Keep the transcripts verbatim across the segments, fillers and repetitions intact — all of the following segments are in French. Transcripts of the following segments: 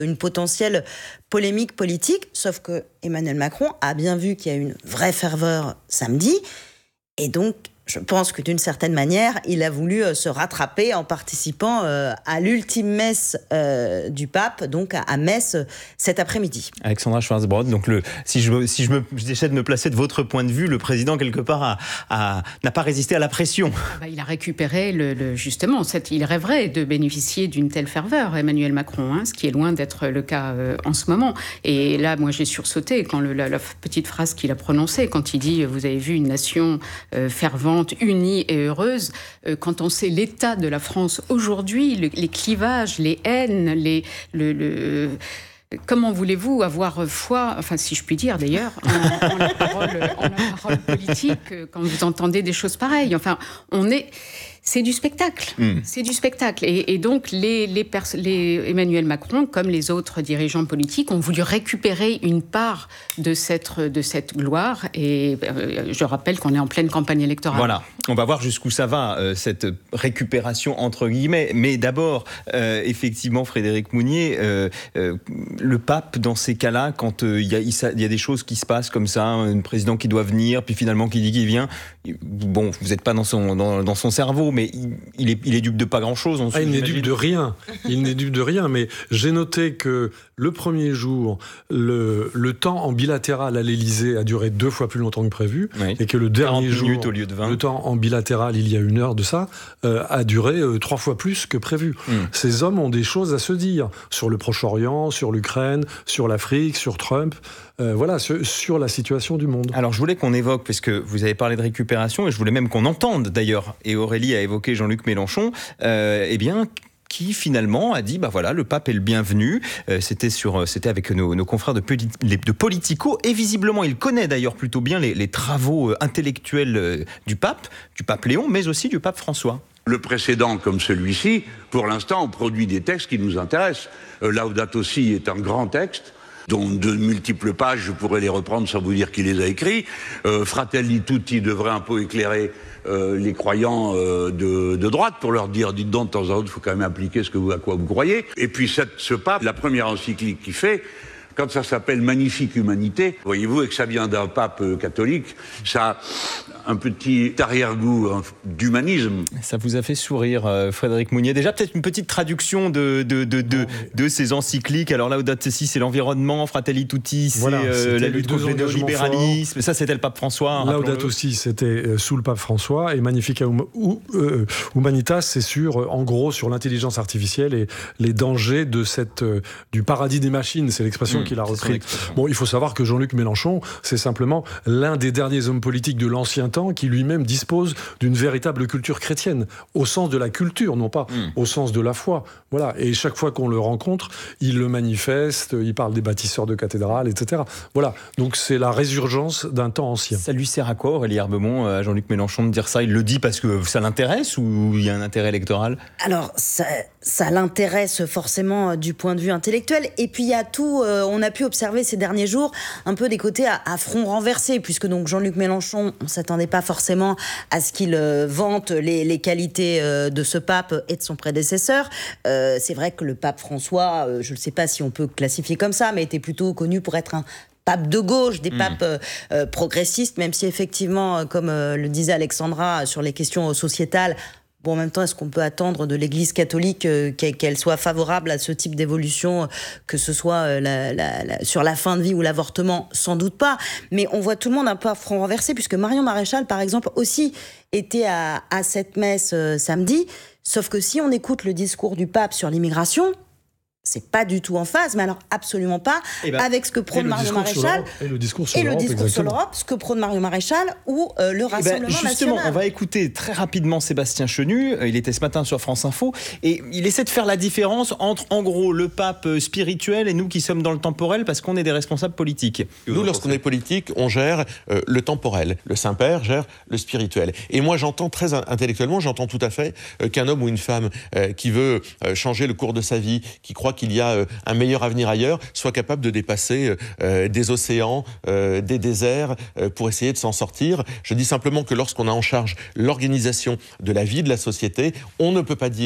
une potentielle polémique politique, sauf que Emmanuel Macron a bien vu qu'il y a une vraie ferveur samedi, et donc je pense que d'une certaine manière, il a voulu se rattraper en participant euh, à l'ultime messe euh, du pape, donc à, à Metz cet après-midi. Alexandra Schwarzbrod, donc le, si je si je me j'essaie de me placer de votre point de vue, le président quelque part a, a, n'a pas résisté à la pression. Bah, il a récupéré le, le justement, cette, il rêverait de bénéficier d'une telle ferveur, Emmanuel Macron, hein, ce qui est loin d'être le cas euh, en ce moment. Et là, moi, j'ai sursauté quand le, la, la petite phrase qu'il a prononcée, quand il dit, vous avez vu une nation euh, fervente, unie et heureuse, euh, quand on sait l'état de la France aujourd'hui, le, les clivages, les haines, les, le, le, comment voulez-vous avoir foi, enfin si je puis dire d'ailleurs, en, en, la, parole, en la parole politique quand vous entendez des choses pareilles. Enfin, on est... C'est du spectacle, mmh. c'est du spectacle. Et, et donc, les, les, pers- les Emmanuel Macron, comme les autres dirigeants politiques, ont voulu récupérer une part de cette, de cette gloire. Et euh, je rappelle qu'on est en pleine campagne électorale. Voilà, on va voir jusqu'où ça va, euh, cette récupération entre guillemets. Mais d'abord, euh, effectivement, Frédéric Mounier, euh, euh, le pape, dans ces cas-là, quand il euh, y, y, y a des choses qui se passent comme ça, un président qui doit venir, puis finalement qui dit qu'il vient, bon, vous n'êtes pas dans son, dans, dans son cerveau, mais il, il, est, il est dupe de pas grand-chose. Ah, il n'est dupe de rien. Il n'est dupe de rien. Mais j'ai noté que le premier jour, le, le temps en bilatéral à l'Élysée a duré deux fois plus longtemps que prévu, oui. Et que le dernier jour, au lieu de vingt. Le temps en bilatéral, il y a une heure de ça, euh, a duré euh, trois fois plus que prévu. Mm. Ces hommes ont des choses à se dire sur le Proche-Orient, sur l'Ukraine, sur l'Afrique, sur Trump. Euh, voilà, sur, sur la situation du monde. Alors, je voulais qu'on évoque, parce que vous avez parlé de récupération, et je voulais même qu'on entende, d'ailleurs, et Aurélie a évoqué Jean-Luc Mélenchon, euh, eh bien, qui finalement a dit, bah voilà, le pape est le bienvenu. Euh, c'était, sur, c'était avec nos, nos confrères de, de Politico, et visiblement, il connaît d'ailleurs plutôt bien les, les travaux intellectuels du pape, du pape Léon, mais aussi du pape François. Le précédent comme celui-ci, pour l'instant, on produit des textes qui nous intéressent. Euh, Laudato Si est un grand texte, dont de multiples pages, je pourrais les reprendre sans vous dire qui les a écrits. Euh, Fratelli Tutti devrait un peu éclairer euh, les croyants euh, de, de droite pour leur dire, dites donc, de temps en temps, il faut quand même appliquer ce que vous, à quoi vous croyez. Et puis cette, ce pape, la première encyclique qu'il fait, quand ça s'appelle Magnifique Humanité, voyez-vous, et que ça vient d'un pape catholique, ça a un petit arrière-goût d'humanisme. Ça vous a fait sourire, euh, Frédéric Mounier. Déjà, peut-être une petite traduction de, de, de, de, de ces encycliques. Alors, Laudato Si, c'est l'environnement, Fratelli Tutti, c'est voilà, euh, la lutte contre le néolibéralisme. Ça, c'était le pape François. Hein, Laudato Si, c'était euh, sous le pape François. Et Magnifica hum, ou, euh, Humanitas, c'est sur, euh, en gros, sur l'intelligence artificielle et les dangers de cette, euh, du paradis des machines. C'est l'expression mmh, qu'il a repris. Bon, il faut savoir que Jean-Luc Mélenchon, c'est simplement l'un des derniers hommes politiques de l'ancien temps qui lui-même dispose d'une véritable culture chrétienne, au sens de la culture, non pas mmh. au sens de la foi. Voilà. Et chaque fois qu'on le rencontre, il le manifeste, il parle des bâtisseurs de cathédrales, et cetera. Voilà. Donc c'est la résurgence d'un temps ancien. Ça lui sert à quoi, Aurélie Herbemont, à Jean-Luc Mélenchon, de dire ça? Il le dit parce que ça l'intéresse ou il y a un intérêt électoral? Alors, ça, ça l'intéresse forcément du point de vue intellectuel. Et puis il y a tout, euh, on a pu observer ces derniers jours un peu des côtés à, à front renversé, puisque donc Jean-Luc Mélenchon, on ne s'attendait pas forcément à ce qu'il euh, vante les, les qualités euh, de ce pape et de son prédécesseur. Euh, c'est vrai que le pape François, euh, je ne sais pas si on peut classifier comme ça, mais était plutôt connu pour être un pape de gauche, des mmh. papes euh, euh, progressistes, même si effectivement, euh, comme euh, le disait Alexandra, sur les questions sociétales, bon, en même temps, est-ce qu'on peut attendre de l'Église catholique euh, qu'elle soit favorable à ce type d'évolution, que ce soit euh, la, la, la, sur la fin de vie ou l'avortement? Sans doute pas. Mais on voit tout le monde un peu à front renversé, puisque Marion Maréchal, par exemple, aussi était à, à cette messe euh, samedi. Sauf que si on écoute le discours du pape sur l'immigration, c'est pas du tout en phase, mais alors absolument pas, eh ben, avec ce que prône Marion Maréchal et le discours sur et l'Europe, le discours sur l'Europe, ce que prône Marion Maréchal ou euh, le Rassemblement eh ben, justement, national. On va écouter très rapidement Sébastien Chenu. Il était ce matin sur France Info et il essaie de faire la différence entre, en gros, le pape spirituel et nous qui sommes dans le temporel parce qu'on est des responsables politiques. Nous, lorsqu'on est politique, on gère euh, le temporel. Le Saint-Père gère le spirituel. Et moi, j'entends très intellectuellement, j'entends tout à fait euh, qu'un homme ou une femme euh, qui veut euh, changer le cours de sa vie, qui croit qu'il y a euh, un meilleur avenir ailleurs, soit capable de dépasser euh, des océans, euh, des déserts, euh, pour essayer de s'en sortir. Je dis simplement que lorsqu'on a en charge l'organisation de la vie de la société, on ne peut pas dire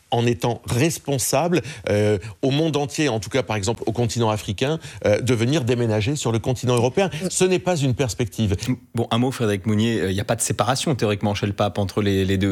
en étant responsable euh, au monde entier, en tout cas par exemple au continent africain, euh, de venir déménager sur le continent européen. Ce n'est pas une perspective. Bon, un mot, Frédéric Mounier, il n'y a pas de séparation théoriquement chez le pape entre les, les deux.